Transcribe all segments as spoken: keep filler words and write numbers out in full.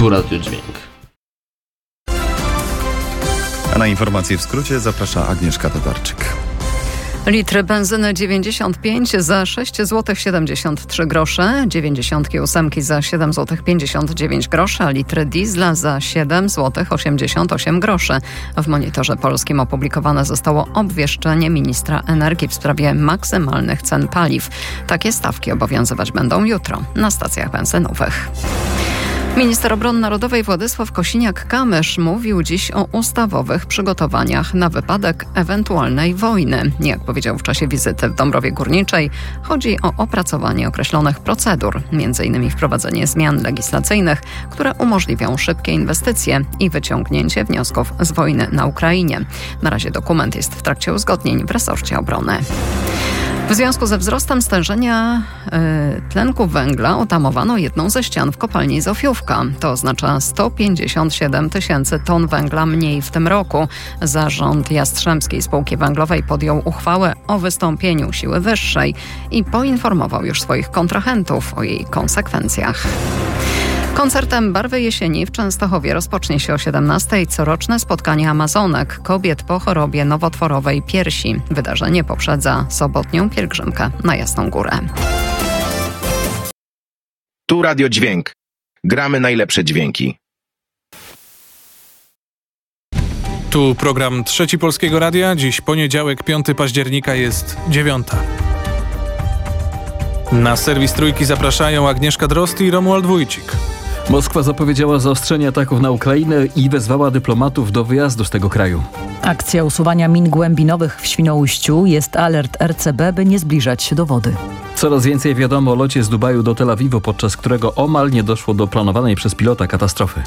Tu Radio Dźwięk. A na informacje w skrócie zaprasza Agnieszka Tatarczyk. Litr benzyny dziewięćdziesiąt pięć za sześć złotych siedemdziesiąt trzy grosze, dziewięćdziesiątki ósemki za siedem złotych pięćdziesiąt dziewięć groszy, a litr diesla za siedem złotych osiemdziesiąt osiem groszy. W Monitorze Polskim opublikowane zostało obwieszczenie ministra energii w sprawie maksymalnych cen paliw. Takie stawki obowiązywać będą jutro na stacjach benzynowych. Minister Obrony Narodowej Władysław Kosiniak-Kamysz mówił dziś o ustawowych przygotowaniach na wypadek ewentualnej wojny. Jak powiedział w czasie wizyty w Dąbrowie Górniczej, chodzi o opracowanie określonych procedur, między innymi wprowadzenie zmian legislacyjnych, które umożliwią szybkie inwestycje i wyciągnięcie wniosków z wojny na Ukrainie. Na razie dokument jest w trakcie uzgodnień w resorcie obrony. W związku ze wzrostem stężenia y, tlenku węgla otamowano jedną ze ścian w kopalni Zofiówka. To oznacza sto pięćdziesiąt siedem tysięcy ton węgla mniej w tym roku. Zarząd Jastrzębskiej Spółki Węglowej podjął uchwałę o wystąpieniu siły wyższej i poinformował już swoich kontrahentów o jej konsekwencjach. Koncertem Barwy Jesieni w Częstochowie rozpocznie się o siedemnastej coroczne spotkanie Amazonek, kobiet po chorobie nowotworowej piersi. Wydarzenie poprzedza sobotnią pielgrzymkę na Jasną Górę. Tu Radio Dźwięk. Gramy najlepsze dźwięki. Tu program Trzeci Polskiego Radia. Dziś poniedziałek, piątego października jest dziewiąta. Na serwis Trójki zapraszają Agnieszka Drozd i Romuald Wójcik. Moskwa zapowiedziała zaostrzenie ataków na Ukrainę i wezwała dyplomatów do wyjazdu z tego kraju. Akcja usuwania min głębinowych w Świnoujściu jest alert R C B, by nie zbliżać się do wody. Coraz więcej wiadomo o locie z Dubaju do Tel Awiwu, podczas którego omal nie doszło do planowanej przez pilota katastrofy.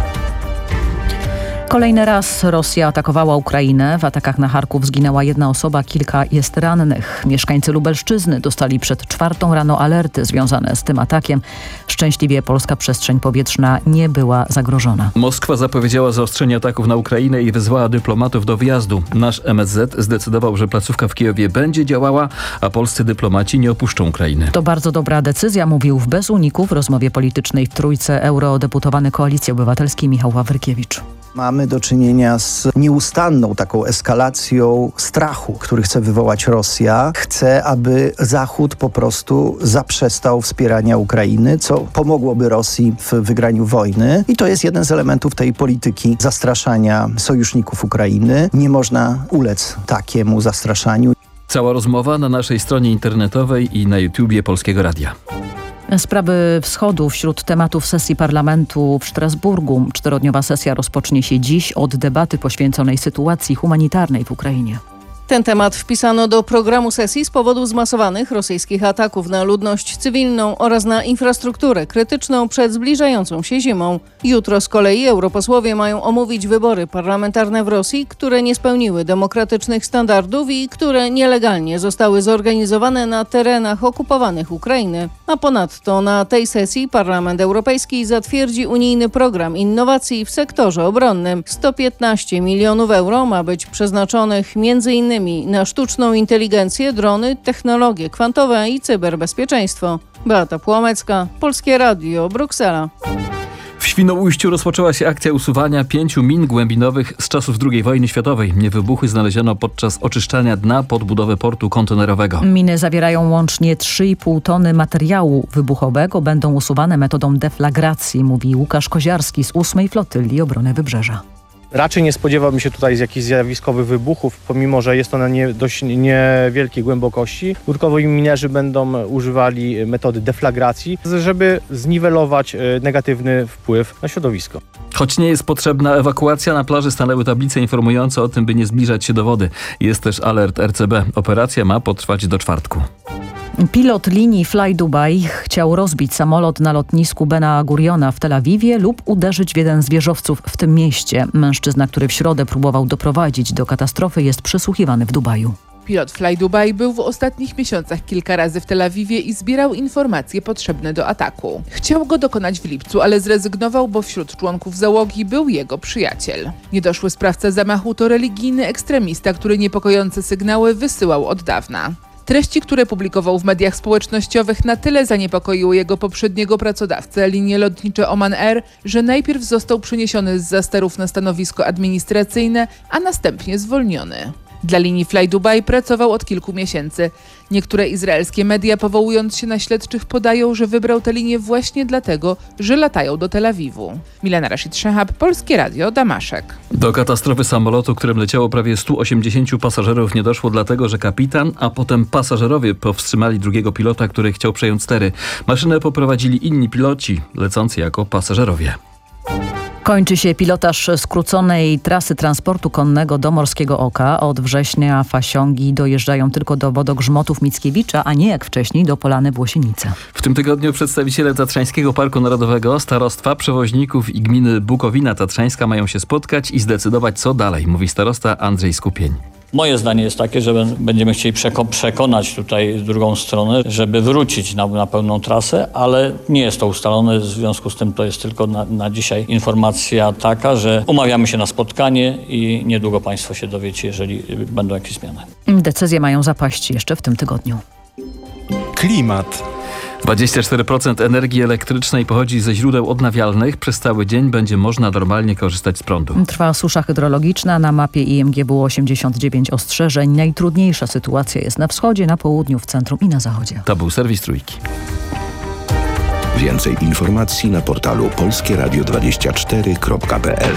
Kolejny raz Rosja atakowała Ukrainę. W atakach na Charków zginęła jedna osoba, kilka jest rannych. Mieszkańcy Lubelszczyzny dostali przed czwartą rano alerty związane z tym atakiem. Szczęśliwie polska przestrzeń powietrzna nie była zagrożona. Moskwa zapowiedziała zaostrzenie ataków na Ukrainę i wezwała dyplomatów do wyjazdu. Nasz M S Z zdecydował, że placówka w Kijowie będzie działała, a polscy dyplomaci nie opuszczą Ukrainy. To bardzo dobra decyzja, mówił w Bez Uniku w rozmowie politycznej w Trójce eurodeputowany Koalicji Obywatelskiej Michał Wawrykiewicz. Mamy do czynienia z nieustanną taką eskalacją strachu, który chce wywołać Rosja. Chce, aby Zachód po prostu zaprzestał wspierania Ukrainy, co pomogłoby Rosji w wygraniu wojny. I to jest jeden z elementów tej polityki zastraszania sojuszników Ukrainy. Nie można ulec takiemu zastraszaniu. Cała rozmowa na naszej stronie internetowej i na YouTubie Polskiego Radia. Sprawy wschodu wśród tematów sesji parlamentu w Strasburgu. Czterodniowa sesja rozpocznie się dziś od debaty poświęconej sytuacji humanitarnej w Ukrainie. Ten temat wpisano do programu sesji z powodu zmasowanych rosyjskich ataków na ludność cywilną oraz na infrastrukturę krytyczną przed zbliżającą się zimą. Jutro z kolei europosłowie mają omówić wybory parlamentarne w Rosji, które nie spełniły demokratycznych standardów i które nielegalnie zostały zorganizowane na terenach okupowanych Ukrainy. A ponadto na tej sesji Parlament Europejski zatwierdzi unijny program innowacji w sektorze obronnym. sto piętnaście milionów euro ma być przeznaczonych między innymi na sztuczną inteligencję, drony, technologie kwantowe i cyberbezpieczeństwo. Beata Płomecka, Polskie Radio, Bruksela. W Świnoujściu rozpoczęła się akcja usuwania pięciu min głębinowych z czasów drugiej wojny światowej. Wybuchy znaleziono podczas oczyszczania dna pod budowę portu kontenerowego. Miny zawierają łącznie trzy i pół tony materiału wybuchowego. Będą usuwane metodą deflagracji, mówi Łukasz Koziarski z ósmej Flotylli Obrony Wybrzeża. Raczej nie spodziewałbym się tutaj z jakichś zjawiskowych wybuchów, pomimo że jest to na nie, dość niewielkiej głębokości. Nurkowi minerzy będą używali metody deflagracji, żeby zniwelować negatywny wpływ na środowisko. Choć nie jest potrzebna ewakuacja, na plaży stanęły tablice informujące o tym, by nie zbliżać się do wody. Jest też alert R C B. Operacja ma potrwać do czwartku. Pilot linii Fly Dubai chciał rozbić samolot na lotnisku Bena Guriona w Tel Awiwie lub uderzyć w jeden z wieżowców w tym mieście. Mężczyzna, który w środę próbował doprowadzić do katastrofy, jest przesłuchiwany w Dubaju. Pilot Fly Dubai był w ostatnich miesiącach kilka razy w Tel Awiwie i zbierał informacje potrzebne do ataku. Chciał go dokonać w lipcu, ale zrezygnował, bo wśród członków załogi był jego przyjaciel. Niedoszły sprawca zamachu to religijny ekstremista, który niepokojące sygnały wysyłał od dawna. Treści, które publikował w mediach społecznościowych, na tyle zaniepokoiły jego poprzedniego pracodawcę, linie lotnicze Oman Air, że najpierw został przeniesiony zza sterów na stanowisko administracyjne, a następnie zwolniony. Dla linii Fly Dubai pracował od kilku miesięcy. Niektóre izraelskie media, powołując się na śledczych, podają, że wybrał tę linię właśnie dlatego, że latają do Tel Awiwu. Milena Rashid Szehab, Polskie Radio, Damaszek. Do katastrofy samolotu, którym leciało prawie stu osiemdziesięciu pasażerów, nie doszło dlatego, że kapitan, a potem pasażerowie powstrzymali drugiego pilota, który chciał przejąć stery. Maszynę poprowadzili inni piloci, lecący jako pasażerowie. Kończy się pilotaż skróconej trasy transportu konnego do Morskiego Oka. Od września fasiągi dojeżdżają tylko do wodogrzmotów Mickiewicza, a nie jak wcześniej do Polany Włosienice. W tym tygodniu przedstawiciele Tatrzańskiego Parku Narodowego, starostwa, przewoźników i gminy Bukowina Tatrzańska mają się spotkać i zdecydować, co dalej, mówi starosta Andrzej Skupień. Moje zdanie jest takie, że będziemy chcieli przeko- przekonać tutaj drugą stronę, żeby wrócić na, na pełną trasę, ale nie jest to ustalone, w związku z tym to jest tylko na, na dzisiaj informacja taka, że umawiamy się na spotkanie i niedługo Państwo się dowiecie, jeżeli będą jakieś zmiany. Decyzje mają zapaść jeszcze w tym tygodniu. Klimat. dwadzieścia cztery procent energii elektrycznej pochodzi ze źródeł odnawialnych. Przez cały dzień będzie można normalnie korzystać z prądu. Trwa susza hydrologiczna. Na mapie I M G było osiemdziesiąt dziewięć ostrzeżeń. Najtrudniejsza sytuacja jest na wschodzie, na południu, w centrum i na zachodzie. To był serwis Trójki. Więcej informacji na portalu polskie radio dwadzieścia cztery kropka p l.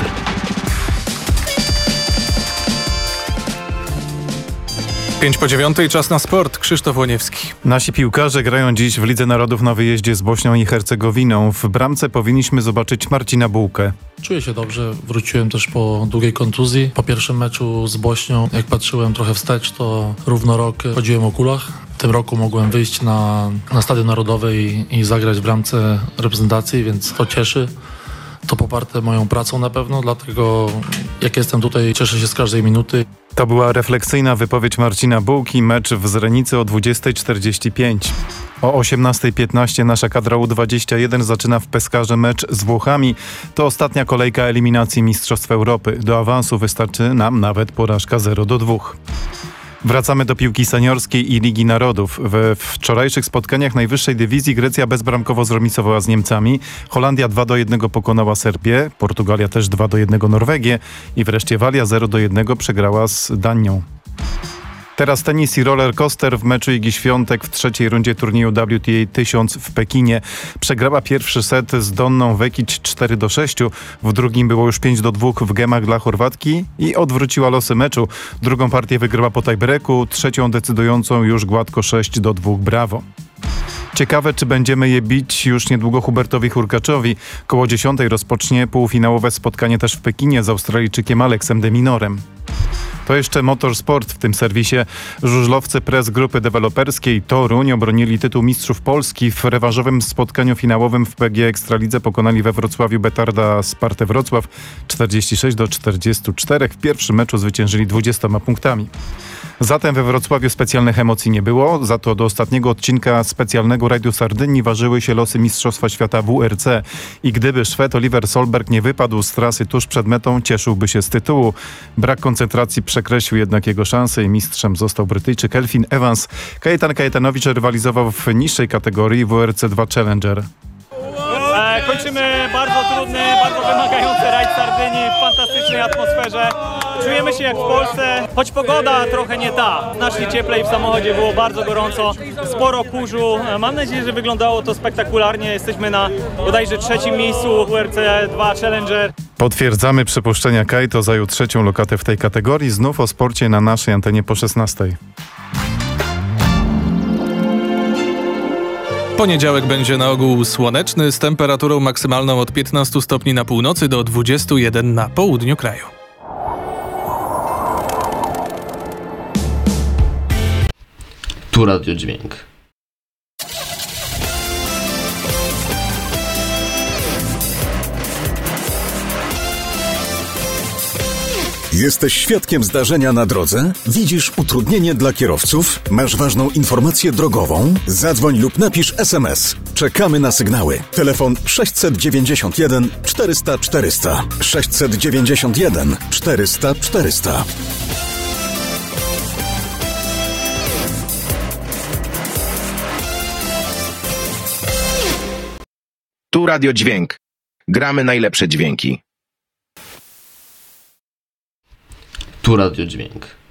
Pięć po dziewiątej, czas na sport. Krzysztof Łoniewski. Nasi piłkarze grają dziś w Lidze Narodów na wyjeździe z Bośnią i Hercegowiną. W bramce powinniśmy zobaczyć Marcina Bułkę. Czuję się dobrze. Wróciłem też po długiej kontuzji. Po pierwszym meczu z Bośnią, jak patrzyłem trochę wstecz, to równo rok chodziłem o kulach. W tym roku mogłem wyjść na, na Stadion Narodowy i, i zagrać w bramce reprezentacji, więc to cieszy. To poparte moją pracą na pewno, dlatego jak jestem tutaj, cieszę się z każdej minuty. To była refleksyjna wypowiedź Marcina Bułki. Mecz w Zrenicy o dwudziestej czterdzieści pięć. O osiemnastej piętnaście nasza kadra U dwadzieścia jeden zaczyna w Peskarze mecz z Włochami. To ostatnia kolejka eliminacji Mistrzostw Europy. Do awansu wystarczy nam nawet porażka zero do dwóch. Wracamy do piłki seniorskiej i Ligi Narodów. We wczorajszych spotkaniach najwyższej dywizji Grecja bezbramkowo zremisowała z Niemcami. Holandia dwa do jednego pokonała Serbię, Portugalia też dwa do jednego Norwegię i wreszcie Walia zero do jednego przegrała z Danią. Teraz tenis i roller coaster w meczu Igi Świątek w trzeciej rundzie turnieju W T A tysiąc w Pekinie. Przegrała pierwszy set z Donną Vekic cztery do sześciu. W drugim było już pięć do dwóch w gemach dla Chorwatki i odwróciła losy meczu. Drugą partię wygrała po tiebreaku, trzecią decydującą już gładko sześć do dwóch. Brawo! Ciekawe, czy będziemy je bić już niedługo Hubertowi Hurkaczowi. Koło dziesiątej rozpocznie półfinałowe spotkanie też w Pekinie z Australijczykiem Aleksem de Minorem. To jeszcze motorsport w tym serwisie. Żużlowcy Press Grupy Deweloperskiej Toruń obronili tytuł mistrzów Polski. W rewanżowym spotkaniu finałowym w P G Ekstralidze pokonali we Wrocławiu Betarda Spartę Wrocław czterdzieści sześć do czterdziestu czterech. W pierwszym meczu zwyciężyli dwudziestoma punktami. Zatem we Wrocławiu specjalnych emocji nie było, za to do ostatniego odcinka specjalnego Rajdu Sardynii ważyły się losy Mistrzostwa Świata W R C. I gdyby Szwed Oliver Solberg nie wypadł z trasy tuż przed metą, cieszyłby się z tytułu. Brak koncentracji przekreślił jednak jego szanse i mistrzem został Brytyjczyk Elfyn Evans. Kajetan Kajetanowicz rywalizował w niższej kategorii W R C dwa Challenger. E, kończymy bardzo trudny, bardzo wymagający rajd Sardynii w fantastycznej atmosferze. Czujemy się jak w Polsce, choć pogoda trochę nie ta. Znacznie cieplej w samochodzie, było bardzo gorąco, sporo kurzu. Mam nadzieję, że wyglądało to spektakularnie. Jesteśmy na bodajże trzecim miejscu W R C dwa Challenger. Potwierdzamy przepuszczenia Kajto, zajął trzecią lokatę w tej kategorii. Znów o sporcie na naszej antenie po szesnastej. Poniedziałek będzie na ogół słoneczny z temperaturą maksymalną od piętnastu stopni na północy do dwudziestu jeden na południu kraju. Tu Radio Dźwięk. Jesteś świadkiem zdarzenia na drodze? Widzisz utrudnienie dla kierowców? Masz ważną informację drogową? Zadzwoń lub napisz S M S. Czekamy na sygnały. Telefon sześćset dziewięćdziesiąt jeden czterysta czterysta. sześćset dziewięćdziesiąt jeden czterysta czterysta. Tu Radio Dźwięk. Gramy najlepsze dźwięki. Tu Radio Dźwięk.